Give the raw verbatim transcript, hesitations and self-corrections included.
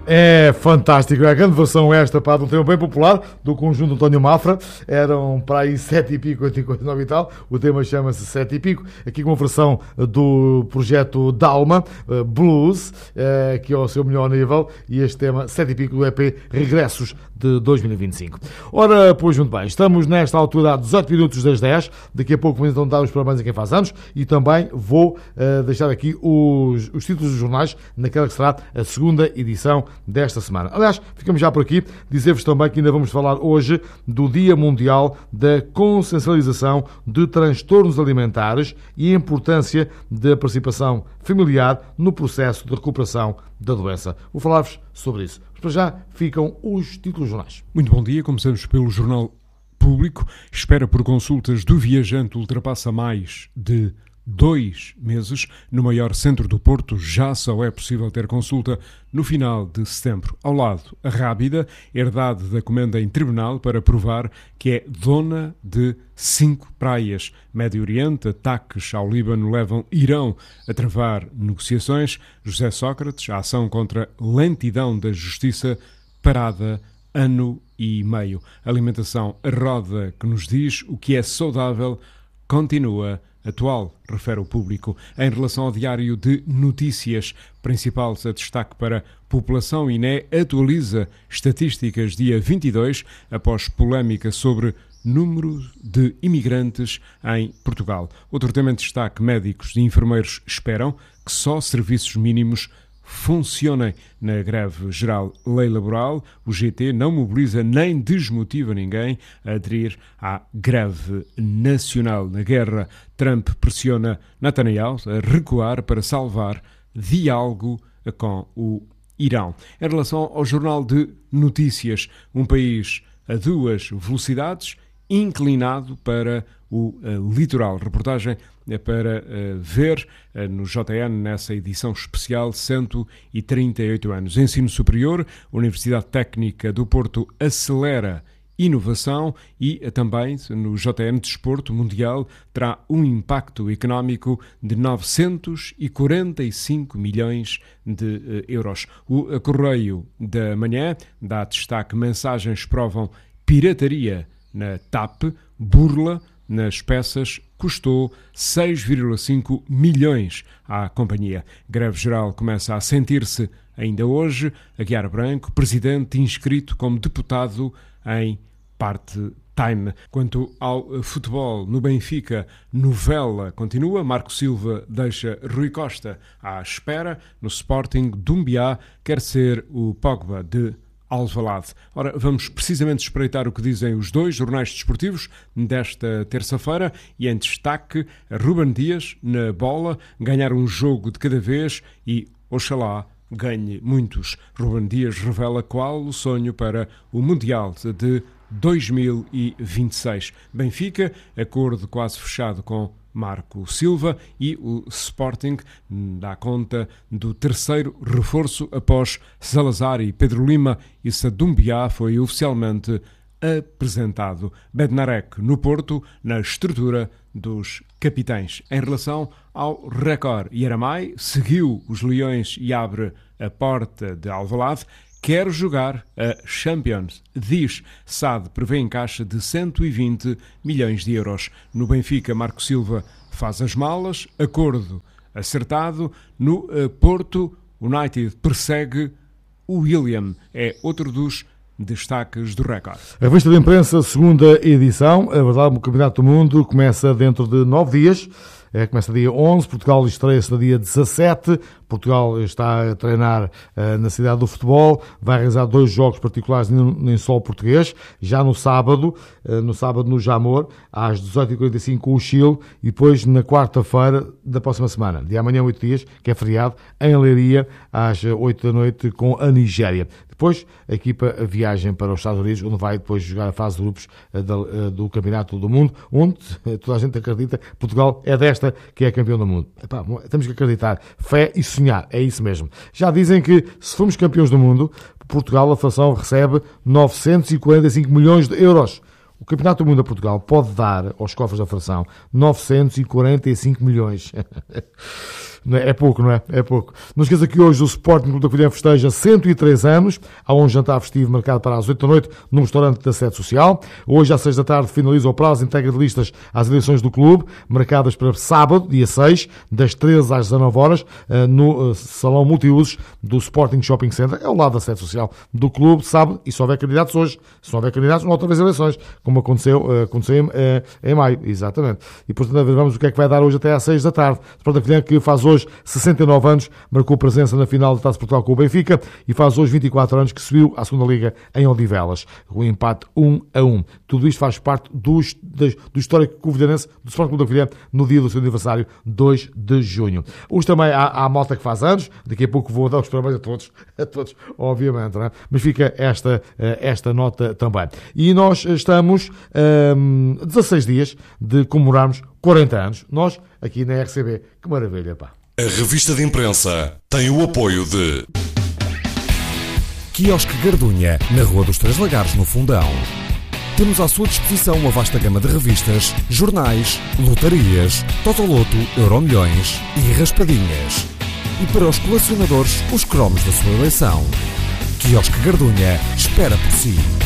É fantástico, é a grande versão esta, pá, de um tema bem popular do conjunto António Mafra. Eram para aí sete e pico, oito e quarenta e nove e tal. O tema chama-se Sete e Pico. Aqui com uma versão do projeto Dalma Blues, que é o seu melhor nível. E este tema, Sete e Pico, do E P Regressos de dois mil e vinte e cinco. Ora, pois muito bem, estamos nesta altura há dezoito minutos das dez. Daqui a pouco vamos então dar os parabéns a quem faz anos. E também vou uh, deixar aqui os, os títulos dos jornais naquela que será a segunda edição desta semana. Aliás, ficamos já por aqui. Dizer-vos também que ainda vamos falar hoje do Dia Mundial da Consciencialização de Transtornos Alimentares e a importância da participação familiar no processo de recuperação da doença. Vou falar-vos sobre isso. Mas para já ficam os títulos jornais. Muito bom dia. Começamos pelo Jornal Público. Espera por consultas do viajante ultrapassa mais de dois meses. No maior centro do Porto já só é possível ter consulta no final de setembro. Ao lado, a Rábida, herdade da comenda em tribunal para provar que é dona de cinco praias. Médio Oriente, ataques ao Líbano levam Irão a travar negociações. José Sócrates, a ação contra lentidão da justiça parada ano e meio. Alimentação a roda que nos diz o que é saudável continua atual, refere o Público. Em relação ao Diário de Notícias, principal a destaque para população, I N E atualiza estatísticas dia vinte e dois, após polémica sobre número de imigrantes em Portugal. Outro tema em destaque, médicos e enfermeiros esperam que só serviços mínimos funcionem na greve geral lei laboral. O G T não mobiliza nem desmotiva ninguém a aderir à greve nacional. Na guerra, Trump pressiona Netanyahu a recuar para salvar diálogo com o Irão. Em relação ao Jornal de Notícias, um país a duas velocidades, inclinado para o uh, litoral. Reportagem é para uh, ver uh, no J N nessa edição especial cento e trinta e oito anos. Ensino superior, Universidade Técnica do Porto acelera inovação e uh, também no J N Desporto Mundial terá um impacto económico de novecentos e quarenta e cinco milhões de uh, euros. O uh, Correio da Manhã dá destaque, mensagens provam pirataria na T A P, burla nas peças custou seis vírgula cinco milhões à companhia. Greve geral começa a sentir-se ainda hoje. Aguiar Branco, presidente inscrito como deputado em part-time. Quanto ao futebol, no Benfica, novela continua. Marco Silva deixa Rui Costa à espera. No Sporting, Doumbia quer ser o Pogba de Alvalade. Ora, vamos precisamente espreitar o que dizem os dois jornais desportivos desta terça-feira e em destaque Ruben Dias na bola, ganhar um jogo de cada vez e, oxalá, ganhe muitos. Ruben Dias revela qual o sonho para o Mundial de dois mil e vinte e seis. Benfica, acordo quase fechado com Marco Silva e o Sporting dá conta do terceiro reforço após Salazar e Pedro Lima e Doumbia foi oficialmente apresentado. Bednarek no Porto, na estrutura dos capitães. Em relação ao Record, Yaramai seguiu os Leões e abre a porta de Alvalade. Quero jogar a Champions, diz. S A D prevê em caixa de cento e vinte milhões de euros. No Benfica, Marco Silva faz as malas, acordo acertado. No uh, Porto, United persegue o William, é outro dos destaques do Record. A revista de imprensa, segunda edição, a verdade, o Campeonato do Mundo começa dentro de nove dias. É, começa dia onze, Portugal estreia-se no dia dezassete, Portugal está a treinar uh, na cidade do futebol, vai realizar dois jogos particulares em solo português, já no sábado, uh, no sábado no Jamor, às dezoito e quarenta e cinco com o Chile, e depois na quarta-feira da próxima semana, de amanhã oito dias, que é feriado, em Leiria, às oito da noite com a Nigéria. Depois, a equipa viaja para os Estados Unidos, onde vai depois jogar a fase de grupos do, do Campeonato do Mundo, onde toda a gente acredita que Portugal é desta que é campeão do mundo. Epá, temos que acreditar. Fé e sonhar, é isso mesmo. Já dizem que, se formos campeões do mundo, Portugal, a Federação, recebe novecentos e quarenta e cinco milhões de euros. O Campeonato do Mundo a Portugal pode dar aos cofres da Federação novecentos e quarenta e cinco milhões. É pouco, não é? É pouco. Não esqueça que hoje o Sporting Clube da Covilhã festeja cento e três anos. Há um jantar festivo marcado para as oito da noite num restaurante da sede social. Hoje, às seis da tarde, finaliza o prazo de entrega de listas às eleições do clube, marcadas para sábado, dia seis, das treze às dezanove horas, no salão multiusos do Sporting Shopping Center. É ao lado da sede social do clube, sabe? E se houver candidatos hoje, se não houver candidatos, não há outra vez eleições, como aconteceu, aconteceu em, em maio, exatamente. E, portanto, vamos o que é que vai dar hoje até às seis da tarde. O Sporting Covilhã, que faz hoje sessenta e nove anos, marcou presença na final da Taça de Portugal com o Benfica e faz hoje vinte e quatro anos que subiu à segunda Liga em Odivelas. O empate um a um. Tudo isto faz parte do, do histórico covilhanense do Sporting Clube da Covilhã no dia do seu aniversário, dois de junho. Hoje também há, há a malta que faz anos, daqui a pouco vou dar os parabéns a todos, a todos, obviamente, não é? Mas fica esta, esta nota também. E nós estamos um, dezasseis dias de comemorarmos quarenta anos, nós aqui na R C B. Que maravilha, pá! A revista de imprensa tem o apoio de Quiosque Gardunha, na Rua dos Três Lagares, no Fundão. Temos à sua disposição uma vasta gama de revistas, jornais, lotarias, Totoloto, Euromilhões e raspadinhas. E para os colecionadores, os cromos da sua eleição. Quiosque Gardunha espera por si.